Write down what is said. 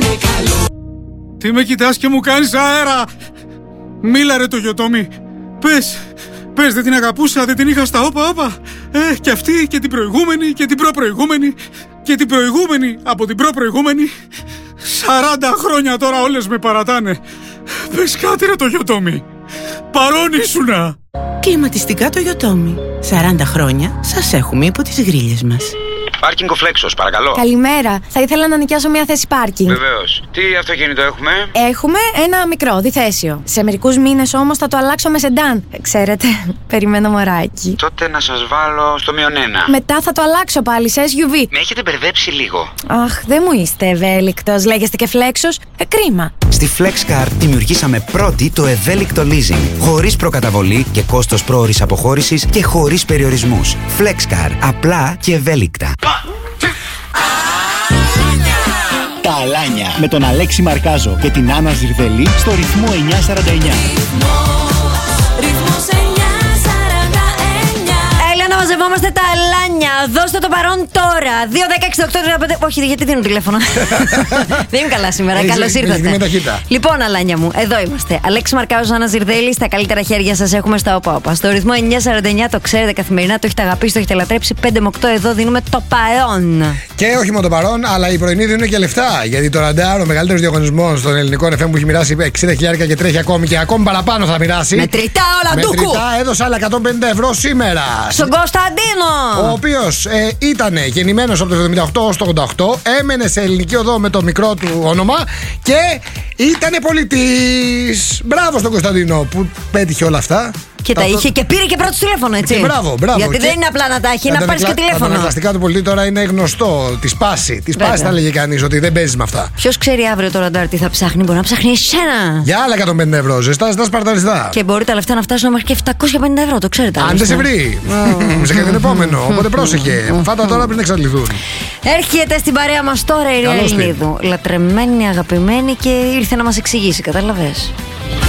Τι με κοιτάς και μου κάνεις αέρα? Μίλα ρε το Γιοτόμι. Πες, δεν την αγαπούσα, δεν την είχα στα όπα. Και αυτή και την προηγούμενη και την προπροηγούμενη και την προηγούμενη από την προπροηγούμενη. 40 χρόνια τώρα όλες με παρατάνε. Πες κάτι ρε το Γιοτόμι. Παρόν ήσουνα. Κλιματιστικά το Γιοτόμι. 40 χρόνια σας έχουμε υπό τις γρίλες μας. Πάρκινγκ ο Φλέξος, παρακαλώ. Καλημέρα. Θα ήθελα να νοικιάσω μια θέση πάρκινγκ. Βεβαίως. Τι αυτοκίνητο έχουμε? Έχουμε ένα μικρό, διθέσιο. Σε μερικούς μήνες όμως θα το αλλάξω με σεντάν. Ξέρετε, περιμένω μωράκι. Τότε να σας βάλω στο -1. Μετά θα το αλλάξω πάλι σε SUV. Με έχετε μπερδέψει λίγο. Αχ, δεν μου είστε ευέλικτος. Λέγεστε και Φλέξος. Κρίμα. Στη FlexCar δημιουργήσαμε πρώτη το ευέλικτο leasing. Χωρίς προκαταβολή και κόστος πρόωρης αποχώρησης και χωρίς περιορισμούς. FlexCar. Απλά και ευέλικτα. Τα Αλάνια με τον Αλέξη Μαρκάζο και την Άννα Ζιρδελή στο ρυθμό 949. Μαζευόμαστε τα Αλάνια. Δώστε το παρόν τώρα. 2-10-68-35. Όχι, γιατί δίνω τηλέφωνο. Δεν είμαι καλά σήμερα. Καλώς ήρθατε. Λοιπόν, Αλάνια μου, εδώ είμαστε. Αλέξη Μαρκάζος, Άννα Ζιρδέλη. Στα καλύτερα χέρια σας έχουμε στα ΟΠΑ. Στο ρυθμό 949 το ξέρετε καθημερινά. Το έχετε αγαπήσει, το έχετε λατρέψει. 5 με 8 εδώ δίνουμε το παρόν. Και όχι μόνο το παρόν, αλλά οι πρωινοί δίνουν και λεφτά. Γιατί το Ραντάρ, ο μεγαλύτερος διαγωνισμός των ελληνικών FM που έχει μοιράσει 60.000 και τρέχει ακόμη και ακόμη παραπάνω θα μοιράσει. Μετρητά όλα ντούκου. Μετρητά έδωσα άλλα 150 ευρώ σήμερα. Στον Κωνσταντίνο! Ο οποίος ήταν γεννημένος από το 78 ως το 88, έμενε σε ελληνική οδό με το μικρό του όνομα και ήταν πολιτής. Μπράβο στον Κωνσταντίνο που πέτυχε όλα αυτά. Και τα είχε και πήρε και πρώτο τηλέφωνο, έτσι. Μπράβο. Γιατί δεν είναι απλά να τα έχει, να πάρει και τηλέφωνο. Τα αναγκαστικά του πολιτή τώρα είναι γνωστό. Τη σπάση. Τη σπάση θα έλεγε κανείς ότι δεν παίζει με αυτά. Ποιος ξέρει αύριο το Ραντάρ τι θα ψάχνει, μπορεί να ψάχνει εσένα. Για άλλα 150 ευρώ, ζεστά σπαρταριστά. Και μπορεί τα λεφτά να φτάσουν μέχρι και 750 ευρώ, το ξέρετε. Αν δεν σε βρει. Σε κάτι επόμενο. Οπότε πρόσεχε. Φάτα τώρα πριν εξαντληθούν. Έρχεται στην παρέα μας τώρα η Ρία Ελληνίδου. Λατρεμένη, αγαπημένη και ήρθε να μας εξηγήσει, κατάλαβες.